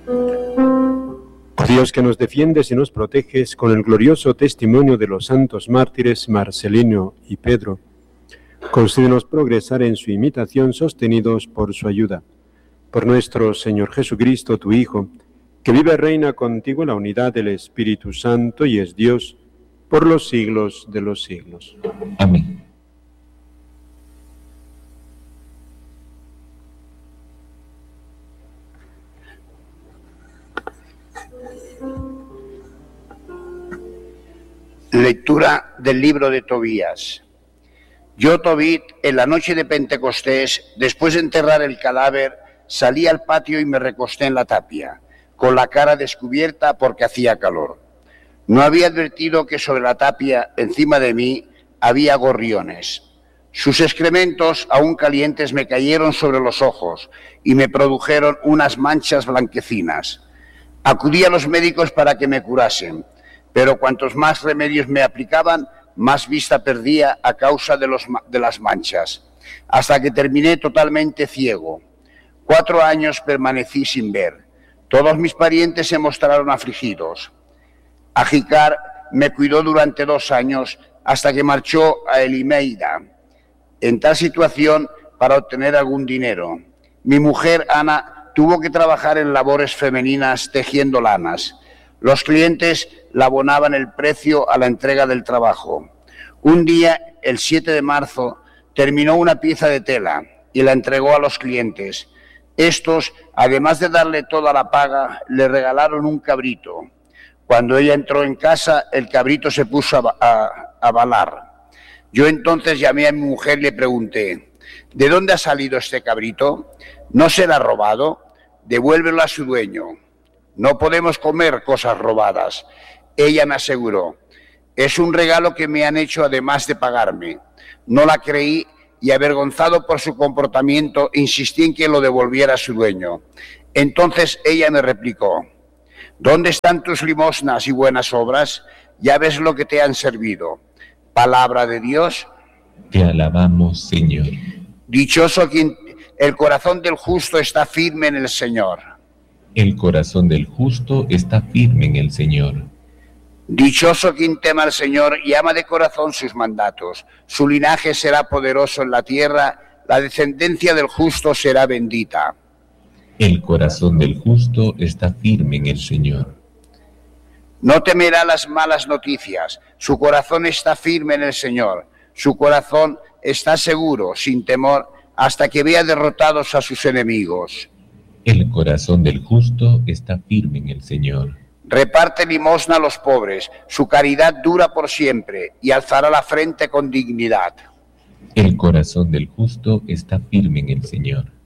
Oh Dios, que nos defiendes y nos proteges con el glorioso testimonio de los santos mártires Marcelino y Pedro, concédenos progresar en su imitación sostenidos por su ayuda. Por nuestro Señor Jesucristo, tu Hijo, que vive y reina contigo en la unidad del Espíritu Santo y es Dios por los siglos de los siglos. Amén. Lectura del libro de Tobías. Yo, Tobit, en la noche de Pentecostés, después de enterrar el cadáver, salí al patio y me recosté en la tapia, con la cara descubierta porque hacía calor. No había advertido que sobre la tapia, encima de mí, había gorriones. Sus excrementos, aún calientes, me cayeron sobre los ojos y me produjeron unas manchas blanquecinas. Acudí a los médicos para que me curasen, pero cuantos más remedios me aplicaban, más vista perdía a causa de las manchas, hasta que terminé totalmente ciego. 4 años permanecí sin ver. Todos mis parientes se mostraron afligidos. Ajicar me cuidó durante 2 años, hasta que marchó a Elimeida, en tal situación para obtener algún dinero. Mi mujer, Ana, tuvo que trabajar en labores femeninas tejiendo lanas. Los clientes le abonaban el precio a la entrega del trabajo. Un día, el 7 de marzo, terminó una pieza de tela y la entregó a los clientes. Estos, además de darle toda la paga, le regalaron un cabrito. Cuando ella entró en casa, el cabrito se puso a balar. Yo entonces llamé a mi mujer y le pregunté: ¿de dónde ha salido este cabrito? ¿No se lo ha robado? Devuélvelo a su dueño. No podemos comer cosas robadas. Ella me aseguró: es un regalo que me han hecho además de pagarme. No la creí y, avergonzado por su comportamiento, insistí en que lo devolviera a su dueño. Entonces ella me replicó: ¿dónde están tus limosnas y buenas obras? Ya ves lo que te han servido. Palabra de Dios. Te alabamos, Señor. Dichoso quien el corazón del justo está firme en el Señor. El corazón del justo está firme en el Señor. Dichoso quien tema al Señor y ama de corazón sus mandatos. Su linaje será poderoso en la tierra, la descendencia del justo será bendita. El corazón del justo está firme en el Señor. No temerá las malas noticias. Su corazón está firme en el Señor. Su corazón está seguro, sin temor, hasta que vea derrotados a sus enemigos. El corazón del justo está firme en el Señor. Reparte limosna a los pobres. Su caridad dura por siempre y alzará la frente con dignidad. El corazón del justo está firme en el Señor.